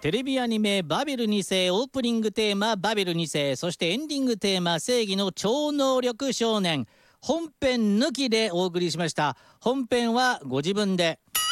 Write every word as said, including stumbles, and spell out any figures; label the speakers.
Speaker 1: テレビアニメバビルに世オープニングテーマバビルに世、そしてエンディングテーマ正義の超能力少年、本編抜きでお送りしました。本編はご自分で。